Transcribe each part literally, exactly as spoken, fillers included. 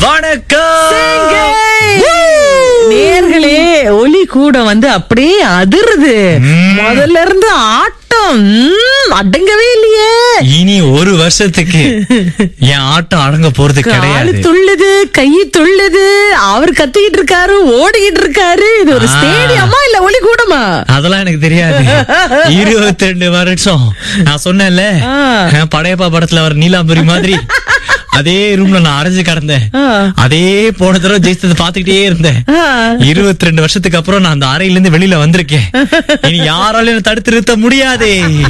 வணக்கம் நேர்களே, ஒலி கூட வந்து அப்படியே அதிருது. முதல்ல இருந்து ஆட்டம் ம், அடங்கவே இல்லையே. இனி ஒரு வருஷத்துக்கு என் ஆட்டம் அடங்க போறது காலு கிடையாது. துள்ளுது, கை துள்ளுது, அவர் கத்திக்கிட்டு இருக்காரு, ஓடிக்கிட்டு இருக்காரு. இது ஒரு ஆ. ஸ்டேடியமா இல்ல ஒலி கூடமா? அதெல்லாம் எனக்கு தெரியாது. இருபத்தி ரெண்டு வருஷம் நான் சொன்னேன்ல, ஆ. படையப்பா படத்துல வர நீலாம்பரி மாதிரி அதே ரூம்ல நான் அரைஞ்சு கிடந்தேன். ஆ. அதே போன தடவை ஜெயிச்சதை பாத்துக்கிட்டே இருந்தேன். இருபத்தி ரெண்டு வருஷத்துக்கு அப்புறம் நான் அந்த அறையில இருந்து வெளியில வந்திருக்கேன். இனி யாராலையும் தடுத்து நிறுத்த முடியாது.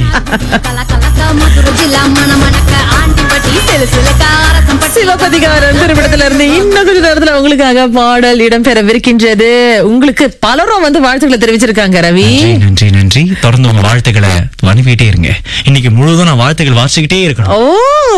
சிவபதிகாரன் திரைப்படத்துல இருந்து இன்னும் கொஞ்ச நேரத்துல உங்களுக்காக பாடல் இடம்பெறவிருக்கின்றது. உங்களுக்கு பலரும் வந்து வாழ்த்துக்களை தெரிவிச்சிருக்காங்க. ரவி, நன்றி நன்றி நன்றி. தொடர்ந்து உங்க வாழ்த்துக்களை அனுப்பிட்டே இருங்க. இன்னைக்கு முழுவதும் நான் வாழ்த்துக்கள் வாசிக்கிட்டே இருக்கணும். ஓ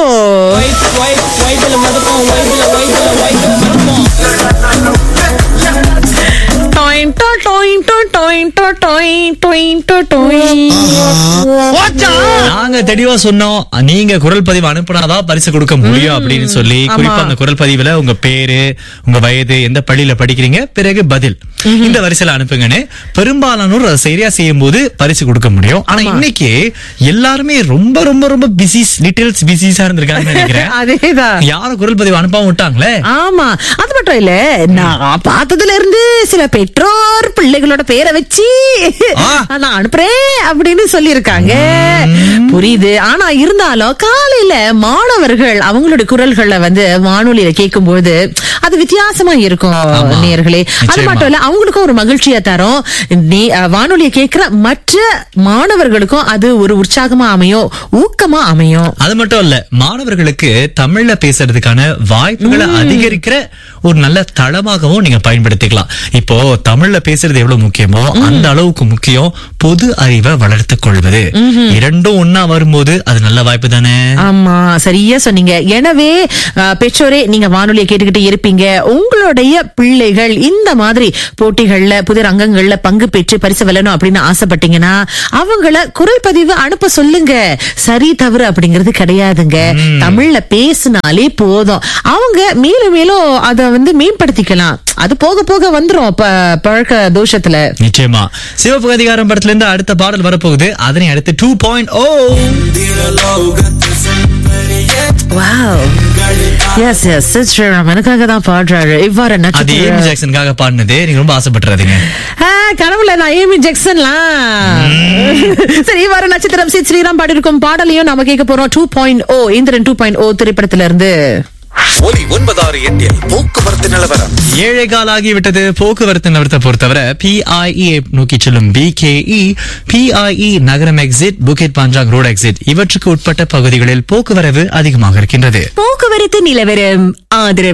டொயின் டொ டொயின் டொ டொயின் டொ டொயின் டொயின் டொ டொயின். நாங்க தெளிவா சொன்னோம், நீங்க குரல் பதிவு அனுப்புனாதான் பரிசு கொடுக்க முடியும் அப்படின்னு சொல்லி. குறிப்பா அந்த குரல் பதிவுல உங்க பேரு, உங்க வயது, எந்த பள்ளியில படிக்கிறீங்க, பிறகு பதில் இந்த வரிசையில அனுப்புங்கன்னு. பெரும்பாலானோர் அதை சரியா செய்யும் போது பரிசு கொடுக்க முடியும். ஆனா இன்னைக்கு எல்லாருமே ரொம்ப ரொம்ப ரொம்ப பிஸி, லிட்டில்ஸ் பிஸிஸா இருந்திருக்காங்கன்னு நினைக்கிறேன். அதேதான். யாரும் குரல் பதிவு அனுப்பாம விட்டாங்களே. ஆமா, அது மட்டும் இல்ல, நான் பார்த்ததுல இருந்து சில பெற்றோர் பிள்ளைகளோட பேரை வச்சு ஆ. நான் அனுப்புறேன் அப்படின்னு சொல்லி இருக்காங்க. புரியுது. ஆனா இருந்தாலும் காலையில மாணவர்கள் அவங்களுடைய குரல்களை வந்து வானொலியில கேட்கும் போது அது வித்தியாசமா இருக்கும் நேயர்களே. அது மட்டும் இல்ல, அவங்களுக்கும் ஒரு மகிழ்ச்சியா தரும். நீ வானொலியை கேட்கிற மற்ற மாணவர்களுக்கும் அது ஒரு உற்சாகமா அமையும், ஊக்கமா அமையும். அது மட்டும் இல்ல, மாணவர்களுக்கு தமிழ்ல பேசுறதுக்கான வாய்ப்புகளை அதிகரிக்கிற ஒரு நல்ல தளமாகவும் நீங்க பயன்படுத்திக்கலாம். இப்போ தமிழ்ல பேசுறது எவ்வளவு முக்கியமோ அந்த அளவுக்கு முக்கியம் பொது அறிவை வளர்த்துக் கொள்வது. இரண்டும் ஒன்னா வரும்போது அது நல்ல வாய்ப்பு தானே. ஆமா, சரியா சொன்னீங்க. எனவே பெற்றோரே, நீங்க வானொலியை கேட்டுக்கிட்டு இருப்பீங்க. உங்களுடைய பிள்ளைகள் இந்த மாதிரி போட்டிகள்ல, புதிய ரங்கங்கள்ல பங்கு பெற்று பரிசு வெல்லணும் அப்படின்னு ஆசைப்பட்டீங்கன்னா அவங்கள குரல் பதிவு அனுப்ப சொல்லுங்க. சரி தவறு அப்படிங்கறது கிடையாதுங்க. தமிழ்ல பேசினாலே போதும். அவங்க மேலும் மேலும் அத வந்து மேம்படுத்திக்கலாம். அது போக போக வந்துரும் பழக்க தோஷத்துல. நிச்சயமா. சிவப்பு அதிகாரம் படத்துல இருந்து அடுத்த பாடல் வரப்போகுது. அதனை அடுத்து டூ பாயிண்ட் ஓ. வாவ், எஸ் எஸ் சிஸ்டர் எனக்காக தான் பாடுறாரு. இவ்வாறு அது ஏமி ஜாக்சனுக்காக பாடினது. நீங்க ரொம்ப ஆசைப்பட்டுறாதீங்க. கனவுல நான் ஏமி ஜாக்சன்லாம். சரி, இவ்வாறு நட்சத்திரம் சி ஸ்ரீராம் பாடிருக்கும் பாடலையும் நாம கேட்க போறோம். டூ பாயிண்ட் ஓ இந்திரன் டூ பாயிண்ட் ஓ திரைப்படத்துல இருந்து. ஒலி ஒன்பதாறு எட்டில் போக்குவரத்து நிலவரம். ஏழை கால் ஆகிவிட்டது. போக்குவரத்து நிலவரத்தை பொறுத்தவரை பிஐஇ நோக்கி செல்லும் பிகேஇ, பிஐஇ நகரம் எக்ஸிட், புக்கெட் பாஞ்சாங் ரோடு எக்ஸிட் இவற்றுக்கு உட்பட்ட பகுதிகளில் போக்குவரவு அதிகமாக இருக்கின்றது. போக்குவரத்து நிலவரம் ஆதரவு